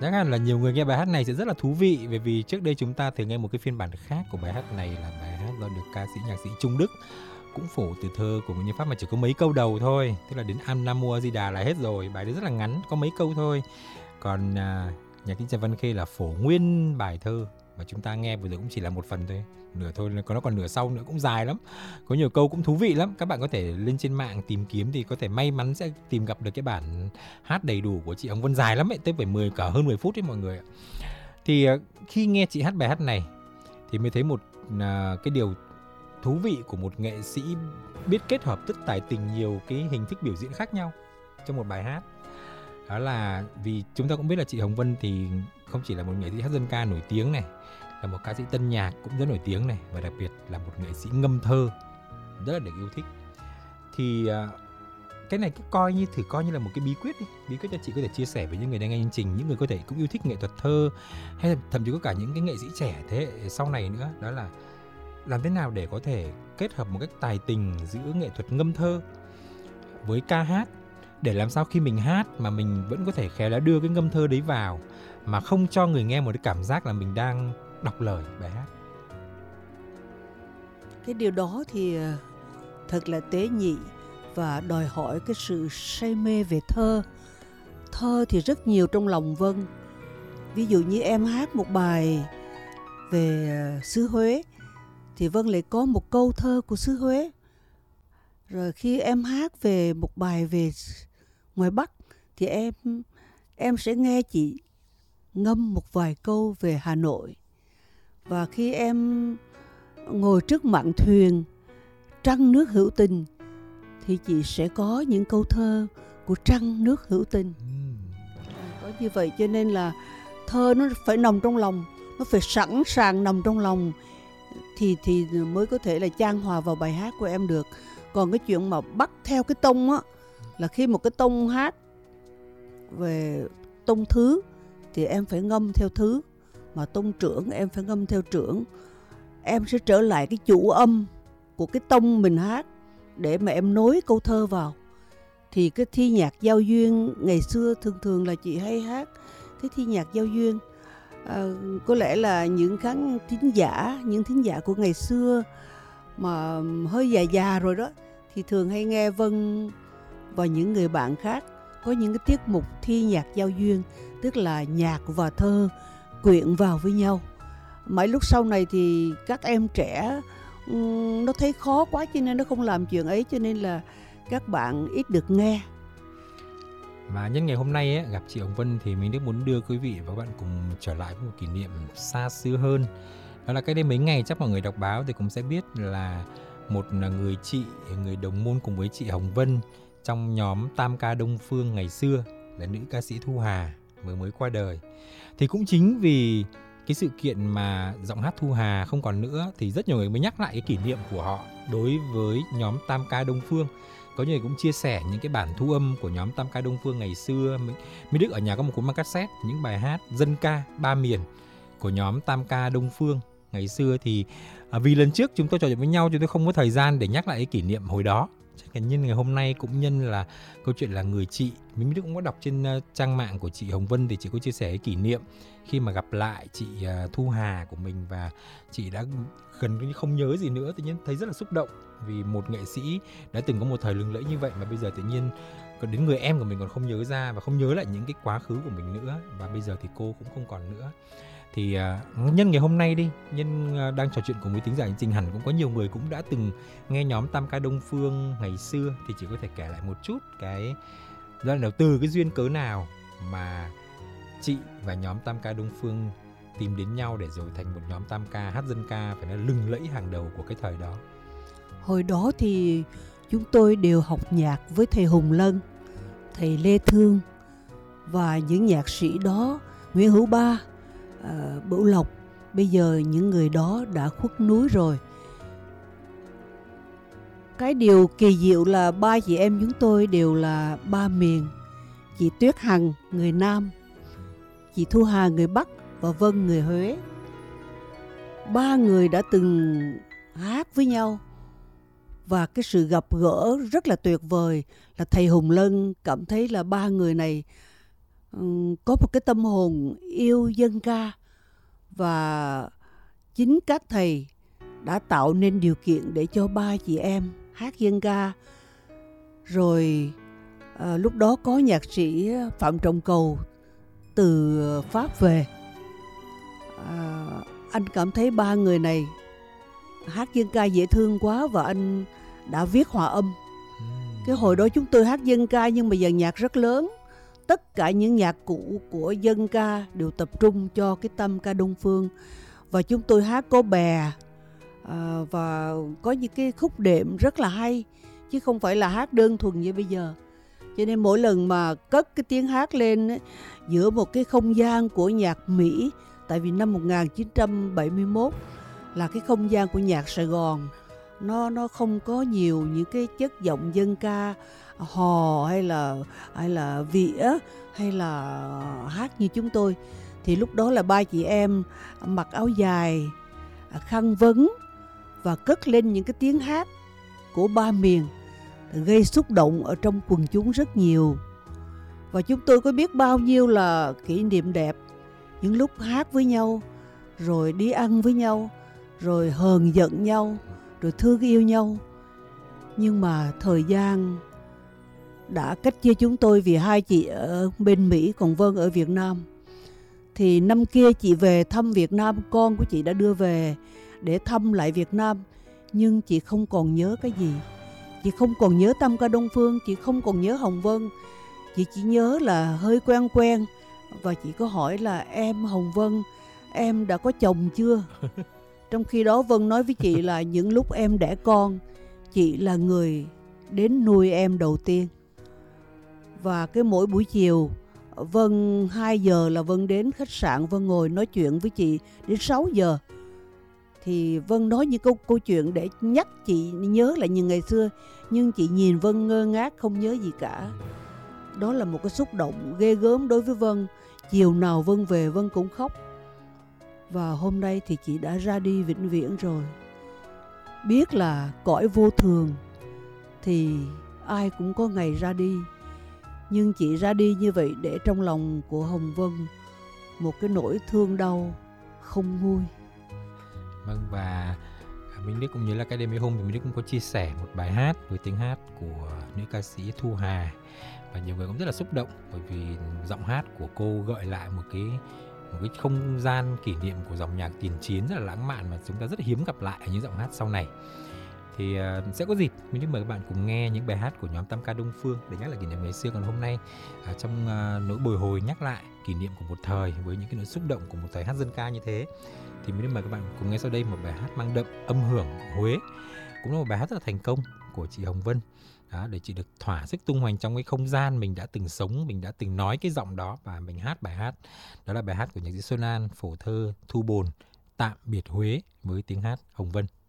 Chắc hẳn là nhiều người nghe bài hát này sẽ rất là thú vị, bởi vì trước đây chúng ta thường nghe một cái phiên bản khác của bài hát này là bài hát do được ca sĩ nhạc sĩ Trung Đức cũng phổ từ thơ của người Pháp mà chỉ có mấy câu đầu thôi, tức là đến Am Nam Mua Di Đà là hết rồi, bài đấy rất là ngắn, có mấy câu thôi. Còn nhạc sĩ Trần Văn Khê là phổ nguyên bài thơ mà chúng ta nghe vừa rồi cũng chỉ là một phần thôi, nửa thôi, còn nó còn nửa sau nữa cũng dài lắm, có nhiều câu cũng thú vị lắm. Các bạn có thể lên trên mạng tìm kiếm thì có thể may mắn sẽ tìm gặp được cái bản hát đầy đủ của chị Hồng Vân, dài lắm ấy, tới phải hơn 10 phút đấy mọi người ạ. Thì khi nghe chị hát bài hát này thì mới thấy một cái điều thú vị của một nghệ sĩ biết kết hợp tất tài tình nhiều cái hình thức biểu diễn khác nhau trong một bài hát. Đó là vì chúng ta cũng biết là chị Hồng Vân thì không chỉ là một nghệ sĩ hát dân ca nổi tiếng này, là một ca sĩ tân nhạc cũng rất nổi tiếng này, và đặc biệt là một nghệ sĩ ngâm thơ rất là được yêu thích. Thì cái này coi như là một cái bí quyết đi, bí quyết cho chị có thể chia sẻ với những người đang nghe chương trình, những người có thể cũng yêu thích nghệ thuật thơ, hay thậm chí có cả những cái nghệ sĩ trẻ thế hệ sau này nữa. Đó là làm thế nào để có thể kết hợp một cách tài tình giữa nghệ thuật ngâm thơ với ca hát, để làm sao khi mình hát mà mình vẫn có thể khéo léo đưa cái ngâm thơ đấy vào mà không cho người nghe một cái cảm giác là mình đang đọc lời bài hát. Cái điều đó thì thật là tế nhị và đòi hỏi cái sự say mê về thơ. Thơ thì rất nhiều trong lòng Vân. Ví dụ như em hát một bài về xứ Huế thì Vân lại có một câu thơ của xứ Huế. Rồi khi em hát về một bài về ngoài Bắc thì em sẽ nghe chị ngâm một vài câu về Hà Nội. Và khi em ngồi trước mạn thuyền trăng nước hữu tình thì chị sẽ có những câu thơ của trăng nước hữu tình. Có như vậy cho nên là thơ nó phải nằm trong lòng, nó phải sẵn sàng nằm trong lòng thì mới có thể là chan hòa vào bài hát của em được. Còn cái chuyện mà bắt theo cái tông á, là khi một cái tông hát về tông thứ thì em phải ngâm theo thứ, mà tông trưởng em phải ngâm theo trưởng. Em sẽ trở lại cái chủ âm của cái tông mình hát để mà em nối câu thơ vào. Thì cái thi nhạc giao duyên ngày xưa thường là chị hay hát cái thi nhạc giao duyên. Có lẽ là những thính giả của ngày xưa mà hơi già rồi đó thì thường hay nghe Vân và những người bạn khác có những cái tiết mục thi nhạc giao duyên, tức là nhạc và thơ quyện vào với nhau. Mãi lúc sau này thì các em trẻ nó thấy khó quá cho nên nó không làm chuyện ấy, cho nên là các bạn ít được nghe. Mà nhân ngày hôm nay ấy, gặp chị Hồng Vân thì mình rất muốn đưa quý vị và các bạn cùng trở lại với một kỷ niệm xa xưa hơn. Đó là cách đây mấy ngày chắc mọi người đọc báo thì cũng sẽ biết là một người chị, người đồng môn cùng với chị Hồng Vân trong nhóm Tam Ca Đông Phương ngày xưa là nữ ca sĩ Thu Hà mới qua đời. Thì cũng chính vì cái sự kiện mà giọng hát Thu Hà không còn nữa thì rất nhiều người mới nhắc lại cái kỷ niệm của họ đối với nhóm Tam Ca Đông Phương. Có nhiều người cũng chia sẻ những cái bản thu âm của nhóm Tam Ca Đông Phương ngày xưa. Mỹ Đức ở nhà có một cuốn băng cassette những bài hát dân ca ba miền của nhóm Tam Ca Đông Phương ngày xưa. Thì vì lần trước chúng tôi trò chuyện với nhau, chúng tôi không có thời gian để nhắc lại cái kỷ niệm hồi đó. Nhân ngày hôm nay cũng nhân là câu chuyện là người chị, Mỹ Đức cũng có đọc trên trang mạng của chị Hồng Vân thì chị có chia sẻ cái kỷ niệm khi mà gặp lại chị Thu Hà của mình, và chị đã gần như không nhớ gì nữa, tự nhiên thấy rất là xúc động vì một nghệ sĩ đã từng có một thời lừng lẫy như vậy mà bây giờ tự nhiên còn đến người em của mình còn không nhớ ra và không nhớ lại những cái quá khứ của mình nữa, và bây giờ thì cô cũng không còn nữa. Thì nhân ngày hôm nay đi, nhân đang trò chuyện cùng với thính giả chương trình, hẳn cũng có nhiều người cũng đã từng nghe nhóm Tam Ca Đông Phương ngày xưa, thì chỉ có thể kể lại một chút cái đoạn đầu từ cái duyên cớ nào mà chị và nhóm Tam Ca Đông Phương tìm đến nhau để rồi thành một nhóm tam ca hát dân ca phải nói lừng lẫy hàng đầu của cái thời đó. Hồi đó thì chúng tôi đều học nhạc với thầy Hùng Lân, thầy Lê Thương và những nhạc sĩ đó, Nguyễn Hữu Ba, Bửu Lộc. Bây giờ những người đó đã khuất núi rồi. Cái điều kỳ diệu là ba chị em chúng tôi đều là ba miền. Chị Tuyết Hằng người Nam, chị Thu Hà người Bắc và Vân người Huế. Ba người đã từng hát với nhau và cái sự gặp gỡ rất là tuyệt vời, là thầy Hùng Lân cảm thấy là ba người này có một cái tâm hồn yêu dân ca, và chính các thầy đã tạo nên điều kiện để cho ba chị em hát dân ca. Rồi lúc đó có nhạc sĩ Phạm Trọng Cầu từ Pháp về. Anh cảm thấy ba người này hát dân ca dễ thương quá, và anh đã viết hòa âm. Cái hồi đó chúng tôi hát dân ca nhưng mà dàn nhạc rất lớn. Tất cả những nhạc cụ của dân ca đều tập trung cho cái tam ca Đông Phương. Và chúng tôi hát có bè, và có những cái khúc đệm rất là hay, chứ không phải là hát đơn thuần như bây giờ. Cho nên mỗi lần mà cất cái tiếng hát lên ấy, giữa một cái không gian của nhạc Mỹ, tại vì năm 1971 là cái không gian của nhạc Sài Gòn, nó không có nhiều những cái chất giọng dân ca hò hay là vĩa hay là hát như chúng tôi. Thì lúc đó là ba chị em mặc áo dài, khăn vấn và cất lên những cái tiếng hát của ba miền, gây xúc động ở trong quần chúng rất nhiều. Và chúng tôi có biết bao nhiêu là kỷ niệm đẹp, những lúc hát với nhau, rồi đi ăn với nhau, rồi hờn giận nhau, rồi thương yêu nhau. Nhưng mà thời gian đã cách chia chúng tôi, vì hai chị ở bên Mỹ còn Vân ở Việt Nam. Thì năm kia chị về thăm Việt Nam, con của chị đã đưa về để thăm lại Việt Nam. Nhưng chị không còn nhớ cái gì. Chị không còn nhớ tam ca Đông Phương, chị không còn nhớ Hồng Vân. Chị chỉ nhớ là hơi quen quen. Và chị có hỏi là em Hồng Vân, em đã có chồng chưa? Trong khi đó Vân nói với chị là những lúc em đẻ con, chị là người đến nuôi em đầu tiên. Và cái mỗi buổi chiều, Vân 2 giờ là Vân đến khách sạn, Vân ngồi nói chuyện với chị đến 6 giờ. Thì Vân nói những câu chuyện để nhắc chị nhớ lại những ngày xưa. Nhưng chị nhìn Vân ngơ ngác không nhớ gì cả. Đó là một cái xúc động ghê gớm đối với Vân. Chiều nào Vân về Vân cũng khóc. Và hôm nay thì chị đã ra đi vĩnh viễn rồi. Biết là cõi vô thường thì ai cũng có ngày ra đi. Nhưng chị ra đi như vậy để trong lòng của Hồng Vân một cái nỗi thương đau không nguôi. Vâng, và Minh Đức cũng như là cái đêm hôm thì Minh Đức cũng có chia sẻ một bài hát với tiếng hát của nữ ca sĩ Thu Hà. Và nhiều người cũng rất là xúc động, bởi vì giọng hát của cô gợi lại một cái không gian kỷ niệm của dòng nhạc tiền chiến rất là lãng mạn mà chúng ta rất hiếm gặp lại ở những giọng hát sau này. Thì sẽ có dịp Minh Đức mời các bạn cùng nghe những bài hát của nhóm tam ca Đông Phương để nhắc lại kỷ niệm ngày xưa. Còn hôm nay trong nỗi bồi hồi nhắc lại kỷ niệm của một thời với những cái nỗi xúc động của một thời hát dân ca như thế, thì Minh Đức mời các bạn cùng nghe sau đây một bài hát mang đậm âm hưởng của Huế, cũng là một bài hát rất là thành công của chị Hồng Vân. Đó, để chị được thỏa sức tung hoành trong cái không gian mình đã từng sống, mình đã từng nói cái giọng đó và mình hát bài hát. Đó là bài hát của nhạc sĩ Xuân An, phổ thơ Thu Bồn, Tạm biệt Huế, với tiếng hát Hồng Vân.